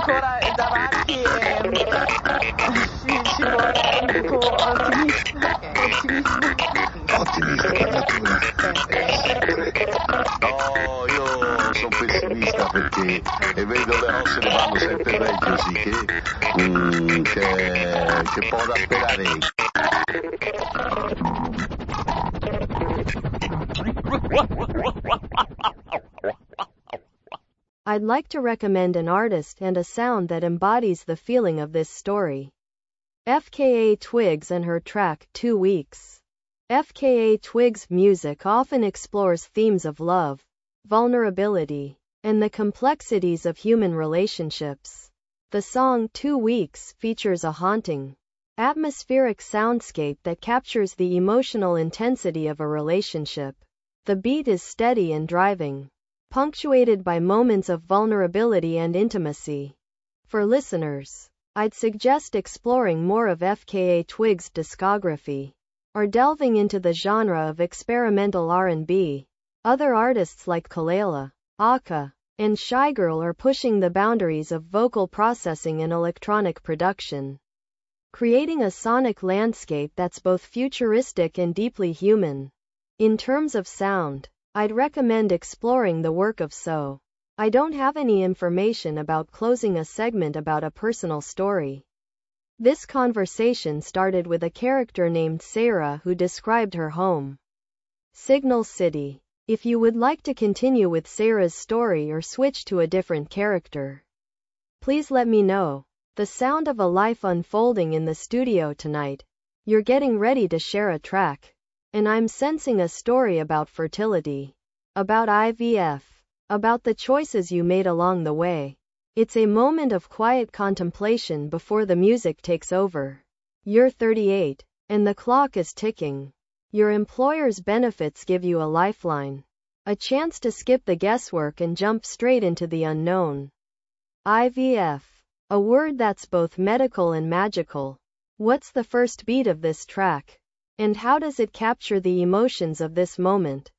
ancora davanti e ci vuole un po' Ottimista, parlatura. No, io sono pessimista perché e vedo le cose ne vanno sempre peggio, sì, che può da sperare. I'd like to recommend an artist and a sound that embodies the feeling of this story. FKA Twigs and her track 2 Weeks. FKA Twigs' music often explores themes of love, vulnerability, and the complexities of human relationships. The song 2 Weeks features a haunting, atmospheric soundscape that captures the emotional intensity of a relationship. The beat is steady and driving, punctuated by moments of vulnerability and intimacy. For listeners, I'd suggest exploring more of FKA Twigs' discography, or delving into the genre of experimental R&B. Other artists like Kelela, Aka, and Shygirl are pushing the boundaries of vocal processing and electronic production, creating a sonic landscape that's both futuristic and deeply human. In terms of sound, I'd recommend exploring the work of So. I don't have any information about closing a segment about a personal story. This conversation started with a character named Sarah who described her home, Signal City. If you would like to continue with Sarah's story or switch to a different character, please let me know. The sound of a life unfolding in the studio tonight. You're getting ready to share a track. And I'm sensing a story about fertility, about IVF, about the choices you made along the way. It's a moment of quiet contemplation before the music takes over. You're 38, and the clock is ticking. Your employer's benefits give you a lifeline, a chance to skip the guesswork and jump straight into the unknown. IVF, a word that's both medical and magical. What's the first beat of this track? And how does it capture the emotions of this moment?